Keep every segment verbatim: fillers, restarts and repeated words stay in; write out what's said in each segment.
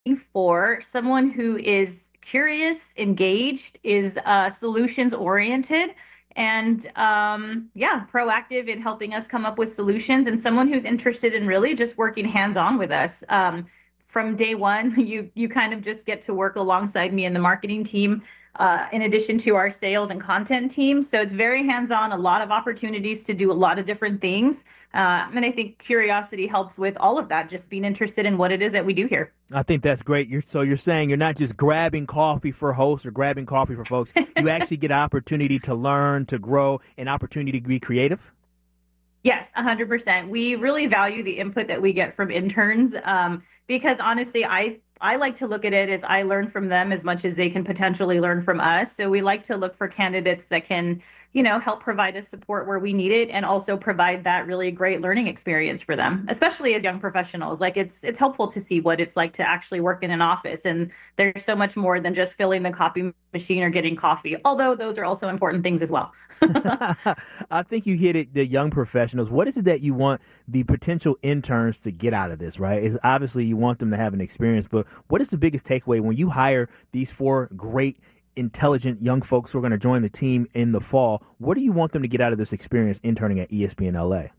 for someone who is curious, engaged, is uh, solutions oriented, and um, yeah, proactive in helping us come up with solutions, and someone who's interested in really just working hands on with us. Um, from day one, you you kind of just get to work alongside me and the marketing team. Uh, in addition to our sales and content team. So it's very hands on, a lot of opportunities to do a lot of different things. Uh, and I think curiosity helps with all of that, just being interested in what it is that we do here. I think that's great. You're, so you're saying you're not just grabbing coffee for hosts or grabbing coffee for folks. You actually get opportunity to learn, to grow, an opportunity to be creative. Yes, one hundred percent. We really value the input that we get from interns um, because honestly, I I like to look at it as I learn from them as much as they can potentially learn from us. So we like to look for candidates that can, you know, help provide us support where we need it and also provide that really great learning experience for them, especially as young professionals. Like it's it's helpful to see what it's like to actually work in an office. And there's so much more than just filling the copy machine or getting coffee, although those are also important things as well. I think you hit it, the young professionals. What is it that you want the potential interns to get out of this, right? Is obviously you want them to have an experience, but what is the biggest takeaway when you hire these four great, intelligent young folks who are going to join the team in the fall? What do you want them to get out of this experience interning at E S P N L A?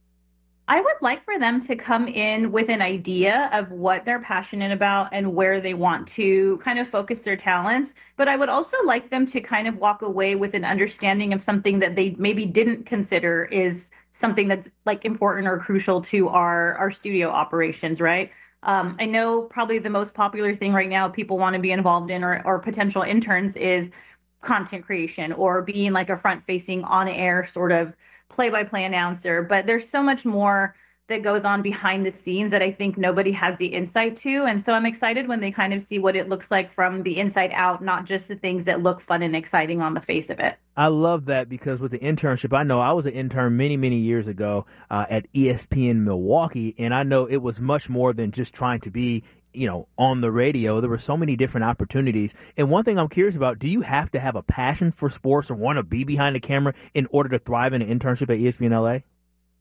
I would like for them to come in with an idea of what they're passionate about and where they want to kind of focus their talents. But I would also like them to kind of walk away with an understanding of something that they maybe didn't consider is something that's like important or crucial to our, our studio operations, right? Um, I know probably the most popular thing right now people want to be involved in or, or potential interns is content creation or being like a front facing on air sort of play by play announcer. But there's so much more that goes on behind the scenes that I think nobody has the insight to. And so I'm excited when they kind of see what it looks like from the inside out, not just the things that look fun and exciting on the face of it. I love that because with the internship, I know I was an intern many, many years ago uh, at E S P N Milwaukee, and I know it was much more than just trying to be, you know, on the radio. There were so many different opportunities. And one thing I'm curious about, do you have to have a passion for sports or want to be behind the camera in order to thrive in an internship at E S P N L A?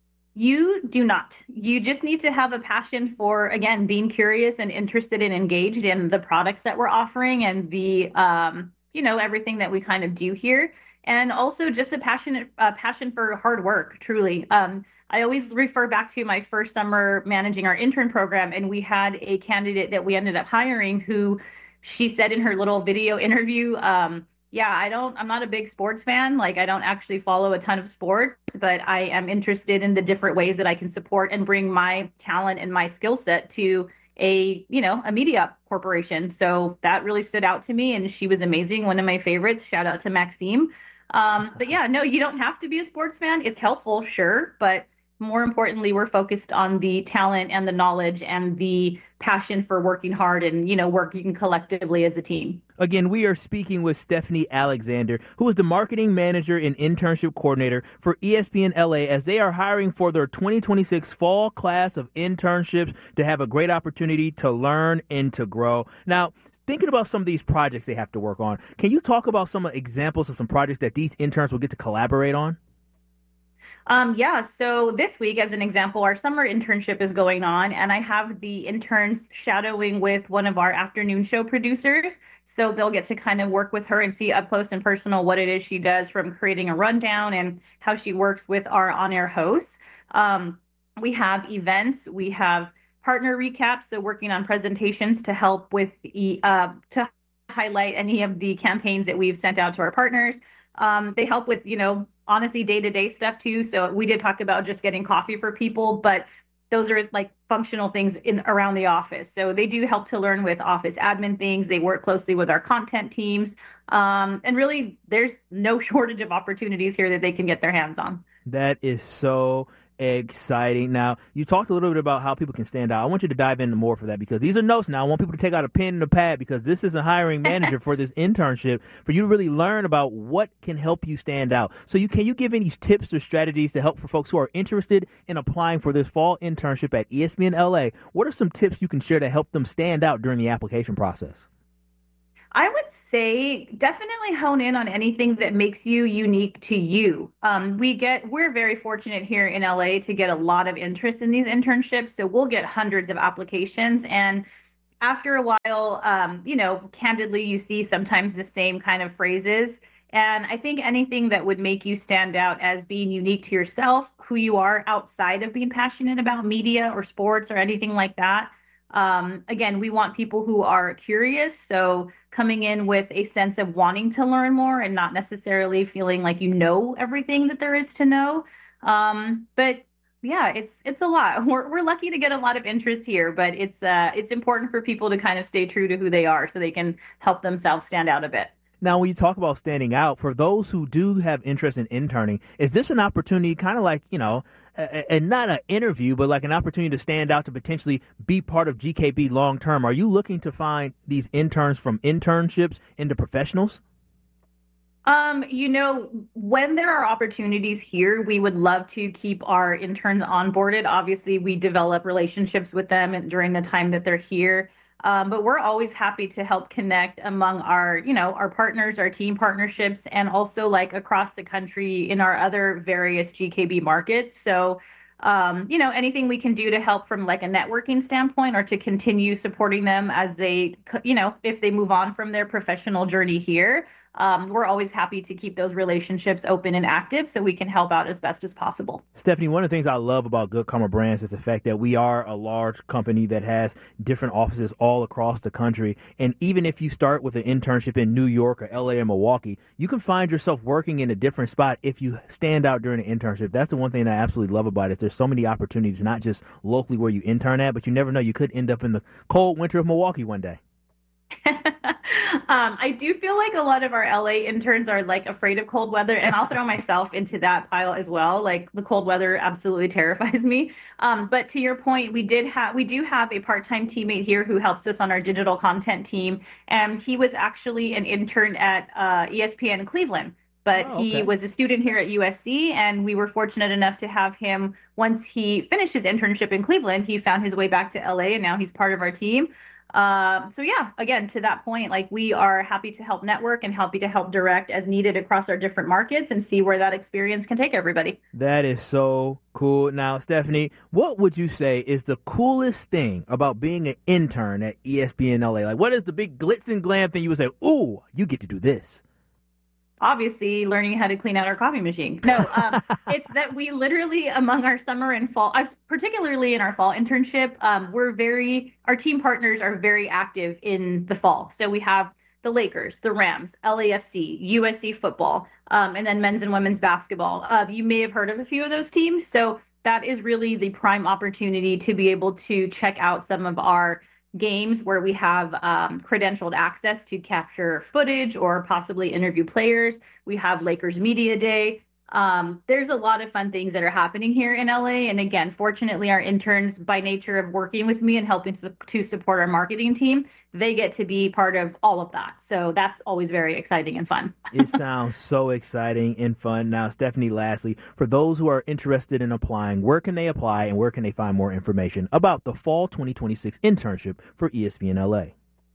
You do not. You just need to have a passion for, again, being curious and interested and engaged in the products that we're offering and the, um, you know, everything that we kind of do here. And also just a passionate uh, passion for hard work, truly. Um, I always refer back to my first summer managing our intern program, and we had a candidate that we ended up hiring who she said in her little video interview, um, yeah, I don't, I'm not a big sports fan. Like, I don't actually follow a ton of sports, but I am interested in the different ways that I can support and bring my talent and my skill set to a, you know, a media corporation. So that really stood out to me. And she was amazing. One of my favorites. Shout out to Maxime. Um, but yeah, no, you don't have to be a sports fan. It's helpful, sure. But more importantly, we're focused on the talent and the knowledge and the passion for working hard and, you know, working collectively as a team. Again, we are speaking with Stephanie Alexander, who is the marketing manager and internship coordinator for E S P N L A, as they are hiring for their twenty twenty-six fall class of internships to have a great opportunity to learn and to grow. Now, thinking about some of these projects they have to work on, can you talk about some examples of some projects that these interns will get to collaborate on? Um, yeah, so this week, as an example, our summer internship is going on, and I have the interns shadowing with one of our afternoon show producers. So they'll get to kind of work with her and see up close and personal what it is she does from creating a rundown and how she works with our on-air hosts. Um, we have events, we have partner recaps, so working on presentations to help with e- uh, to highlight any of the campaigns that we've sent out to our partners. Um, they help with, you know, honestly day-to-day stuff too. So we did talk about just getting coffee for people, but those are like functional things in around the office. So they do help to learn with office admin things. They work closely with our content teams. Um, and really, there's no shortage of opportunities here that they can get their hands on. That is so exciting. Now, you talked a little bit about how people can stand out. I want you to dive into more for that because these are notes now. I want people to take out a pen and a pad because this is a hiring manager for this internship for you to really learn about what can help you stand out. So you can you give any tips or strategies to help for folks who are interested in applying for this fall internship at E S P N L A? What are some tips you can share to help them stand out during the application process? I would say definitely hone in on anything that makes you unique to you. Um, we get, we're very fortunate here in L A to get a lot of interest in these internships. So we'll get hundreds of applications. And after a while, um, you know, candidly, you see sometimes the same kind of phrases. And I think anything that would make you stand out as being unique to yourself, who you are outside of being passionate about media or sports or anything like that. Um, again, we want people who are curious. So coming in with a sense of wanting to learn more and not necessarily feeling like you know everything that there is to know. Um, but yeah, it's it's a lot. We're we're lucky to get a lot of interest here, but it's uh it's important for people to kind of stay true to who they are so they can help themselves stand out a bit. Now, when you talk about standing out, for those who do have interest in interning, is this an opportunity, kind of like, you know, and not an interview, but like an opportunity to stand out to potentially be part of G K B long term? Are you looking to find these interns from internships into professionals? Um, you know, when there are opportunities here, we would love to keep our interns onboarded. Obviously, we develop relationships with them during the time that they're here. Um, but we're always happy to help connect among our, you know, our partners, our team partnerships, and also like across the country in our other various G K B markets. So, um, you know, anything we can do to help from like a networking standpoint or to continue supporting them as they, you know, if they move on from their professional journey here, um, we're always happy to keep those relationships open and active so we can help out as best as possible. Stephanie, one of the things I love about Good Karma Brands is the fact that we are a large company that has different offices all across the country. And even if you start with an internship in New York or L A or Milwaukee, you can find yourself working in a different spot if you stand out during an internship. That's the one thing that I absolutely love about it. There's so many opportunities, not just locally where you intern at, but you never know. You could end up in the cold winter of Milwaukee one day. um, I do feel like a lot of our L A interns are like afraid of cold weather, and I'll throw myself into that pile as well. Like the cold weather absolutely terrifies me. Um, but to your point, we did have we do have a part-time teammate here who helps us on our digital content team, and he was actually an intern at uh, E S P N Cleveland. But Oh, he okay. was a student here at U S C, and we were fortunate enough to have him. Once he finished his internship in Cleveland, he found his way back to L A, and now he's part of our team. Um, so yeah, again, to that point, like we are happy to help network and happy to help direct as needed across our different markets and see where that experience can take everybody. That is so cool. Now, Stephanie, what would you say is the coolest thing about being an intern at E S P N L A? Like, what is the big glitz and glam thing you would say, ooh, you get to do this? Obviously, learning how to clean out our coffee machine. No, um, it's that we literally, among our summer and fall, uh, particularly in our fall internship, um, we're very, our team partners are very active in the fall. So we have the Lakers, the Rams, L A F C, U S C football, um, and then men's and women's basketball. Uh, you may have heard of a few of those teams. So that is really the prime opportunity to be able to check out some of our games where we have um, credentialed access to capture footage or possibly interview players. We have Lakers Media Day. Um, there's a lot of fun things that are happening here in L A. And again, fortunately, our interns, by nature of working with me and helping to, to support our marketing team, they get to be part of all of that. So that's always very exciting and fun. It sounds so exciting and fun. Now, Stephanie, lastly, for those who are interested in applying, where can they apply and where can they find more information about the fall twenty twenty-six internship for E S P N L A?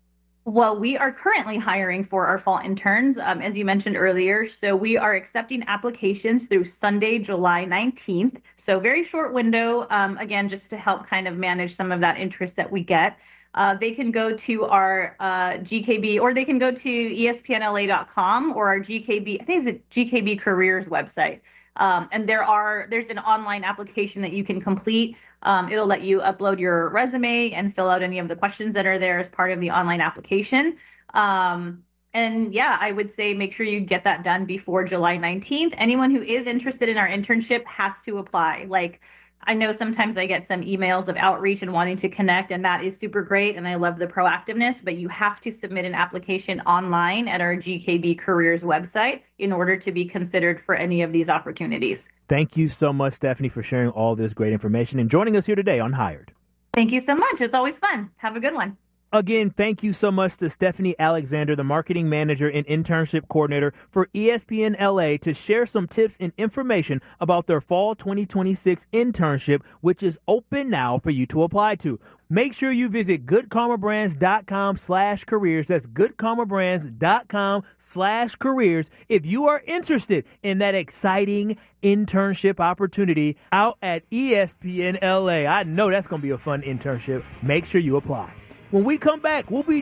Well, we are currently hiring for our fall interns, um, as you mentioned earlier. So we are accepting applications through Sunday, July nineteenth. So very short window, um, again, just to help kind of manage some of that interest that we get. Uh, they can go to our uh, G K B, or they can go to E S P N L A dot com or our G K B, I think it's a G K B Careers website. Um, and there are there's an online application that you can complete. Um, it'll let you upload your resume and fill out any of the questions that are there as part of the online application. Um, and yeah, I would say make sure you get that done before July nineteenth. Anyone who is interested in our internship has to apply. Like, I know sometimes I get some emails of outreach and wanting to connect, and that is super great. And I love the proactiveness, but you have to submit an application online at our G K B Careers website in order to be considered for any of these opportunities. Thank you so much, Stephanie, for sharing all this great information and joining us here today on Hired. Thank you so much. It's always fun. Have a good one. Again, thank you so much to Stephanie Alexander, the marketing manager and internship coordinator for E S P N L A, to share some tips and information about their fall twenty twenty-six internship, which is open now for you to apply to. Make sure you visit goodkarmabrands.com slash careers. That's goodkarmabrands.com slash careers if you are interested in that exciting internship opportunity out at E S P N L A. I know that's going to be a fun internship. Make sure you apply. When we come back, we'll be